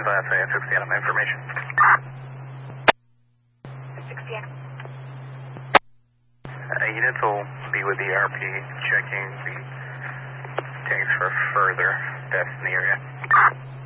Standby, say 60 on information. 60 on. Units will be with the RP checking the tanks for further deaths in the area.